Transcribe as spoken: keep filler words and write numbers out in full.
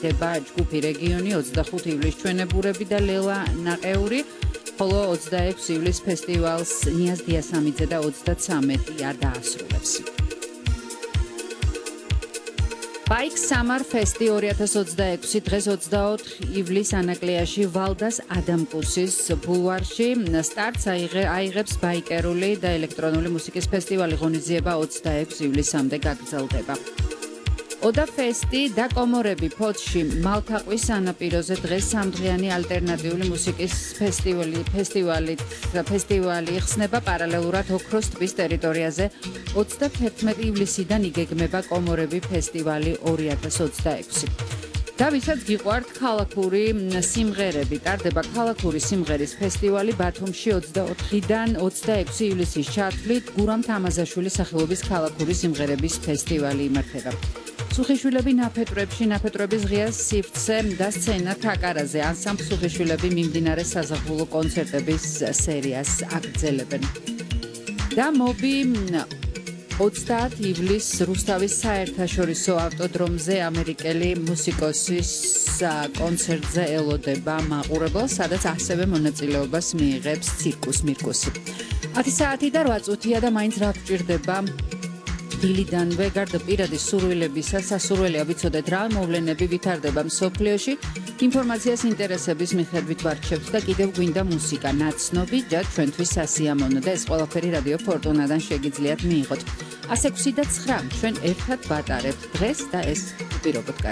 იქნება ჯგუფი რეგიონი ოცდახუთი ივლისს ჩვენებურები და ლელა ნაყეული, ხოლო ოცდაექვსი ივლისს ფესტივალს ნიაზ დიასამიძე და ოცდაცამეტი არ დაასრულებს. Bike Summer Festi ორი ათას ოცდაექვსი დღეს ოცდაოთხ ივლისს ანაკლიაში ვალდას ადამკუსის ბულვარში სტარტს აიღებს ბაიკერული და ელექტრონული მუსიკის ფესტივალი ღონისძიება ოცდაექვსი ივლისამდე გაგრძელდება. Oda Festi და კომორები ფოთში მალთაყვის სანაპიროზე დღეს სამდღიანი ალტერნატიული მუსიკის ფესტივალი ფესტივალი ფესტივალი იხსნება პარალელურად ოქროს ტბის ტერიტორიაზე ოცდათერთმეტი ივლისიდან იგეგმება კომორები ფესტივალი ორი ათას ოცდაექვსი. და ვისაც გიყვართ ქალაქური სიმღერები, ტარდება ქალაქური სიმღერის ფესტივალი ბათუმში ოცდაოთხიდან ოცდაექვსი ივლისის ჩათვლით გურამ თამაზაშვილის სახელობის ქალაქური სიმღერების ფესტივალი იმართება. სუხიშვილები ნაფეტვრებში, ნაფეტვრების ღია სივრცე და სცენა თაკარაზე ანსამბლ სუხიშვილები მიმდინარე საზაფხულო კონცერტების სერიას აგრძელებენ. და მობი ოცდაათ ივლისს რუსთავის საერთაშორისო ავტოდრომზე ამერიკელი მუსიკოსის კონცერტზე ელოდება მაყურებელს, სადაც ასევე მონაწილეობას მიიღებს ცირკუს მირკუსი. ათი საათი და რვა წუთია და მაინც რა გჭირდება დილიდანვე გარდა პირადი სურვილებისა სასურველია ვიცოდეთ რა მოვლენები ვითარდება მსოფლიოში ინფორმაციას ინტერესების მიხედვით ვარჩევთ და კიდევ გვინდა მუსიკა ნაცნობი და ჩვენთვის სასიამოვნო და ეს ყველაფერი რადიო ფორტუნადან შეგიძლიათ მიიღოთ. ასექვსი და ცხრა ჩვენ ერთად ვატარებთ დღეს და ეს უპირობოდ